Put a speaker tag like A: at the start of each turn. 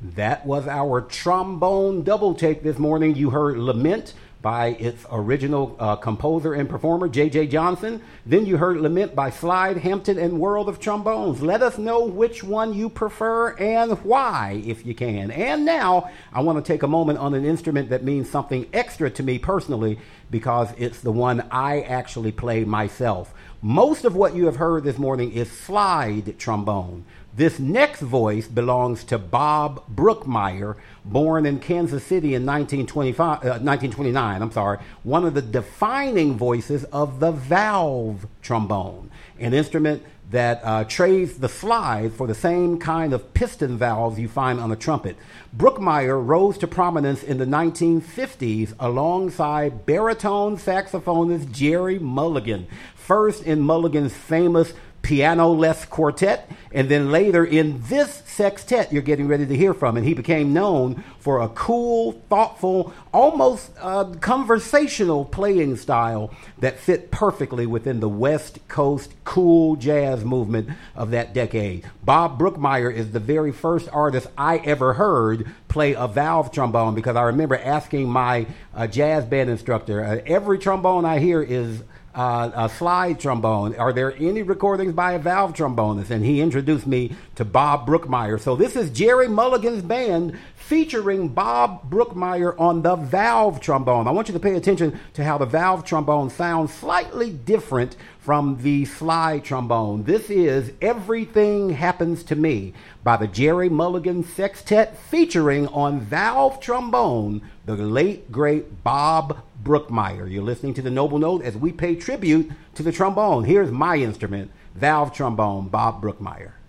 A: That was our trombone double take this morning. You heard Lament by its original composer and performer, J.J. Johnson. Then you heard Lament by Slide Hampton and World of Trombones. Let us know which one you prefer and why, if you can. And now, I want to take a moment on an instrument that means something extra to me personally, because it's the one I actually play myself. Most of what you have heard this morning is slide trombone. This next voice belongs to Bob Brookmeyer, born in Kansas City in 1929, one of the defining voices of the valve trombone, an instrument that trades the slide for the same kind of piston valves you find on a trumpet. Brookmeyer rose to prominence in the 1950s alongside baritone saxophonist Jerry Mulligan, first in Mulligan's famous Piano-less quartet, and then later in this sextet you're getting ready to hear from. And he became known for a cool, thoughtful, almost conversational playing style that fit perfectly within the West Coast cool jazz movement of that decade. Bob Brookmeyer is the very first artist I ever heard play a valve trombone, because I remember asking my jazz band instructor, every trombone I hear is a slide trombone. Are there any recordings by a valve trombonist? And he introduced me to Bob Brookmeyer. So this is Jerry Mulligan's band featuring Bob Brookmeyer on the valve trombone. I want you to pay attention to how the valve trombone sounds slightly different from the slide trombone. This is Everything Happens to Me by the Jerry Mulligan Sextet, featuring on valve trombone the late, great Bob Brookmeyer. You're listening to The Noble Note as we pay tribute to the trombone. Here's my instrument, valve trombone, Bob Brookmeyer.